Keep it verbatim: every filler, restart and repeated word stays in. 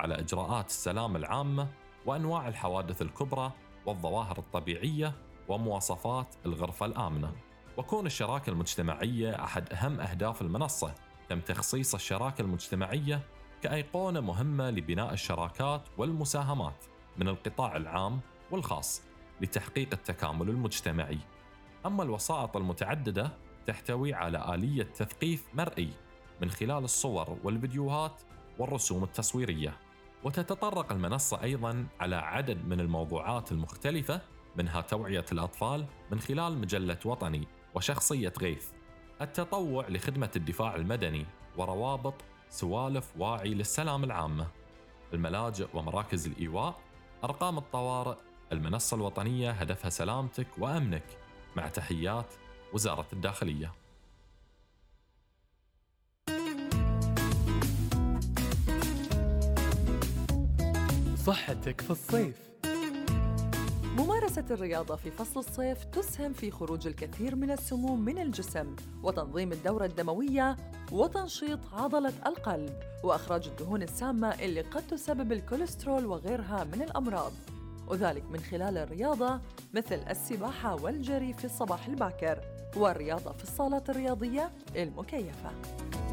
على إجراءات السلامة العامة وأنواع الحوادث الكبرى والظواهر الطبيعية ومواصفات الغرفة الآمنة. وكون الشراكة المجتمعية أحد أهم أهداف المنصة، تم تخصيص الشراكة المجتمعية كأيقونة مهمة لبناء الشراكات والمساهمات من القطاع العام والخاص لتحقيق التكامل المجتمعي. أما الوسائط المتعددة تحتوي على آلية تثقيف مرئي من خلال الصور والفيديوهات والرسوم التصويرية. وتتطرق المنصة أيضاً على عدد من الموضوعات المختلفة، منها توعية الأطفال من خلال مجلة وطني وشخصية غيث، التطوع لخدمة الدفاع المدني، وروابط سوالف واعي للسلام العامة، الملاجئ ومراكز الإيواء، أرقام الطوارئ. المنصة الوطنية هدفها سلامتك وأمنك، مع تحيات وزارة الداخلية. صحتك في الصيف. ممارسة الرياضة في فصل الصيف تسهم في خروج الكثير من السموم من الجسم وتنظيم الدورة الدموية وتنشيط عضلة القلب وإخراج الدهون السامة اللي قد تسبب الكوليسترول وغيرها من الأمراض، وذلك من خلال الرياضة مثل السباحة والجري في الصباح الباكر والرياضة في الصالات الرياضية المكيفة.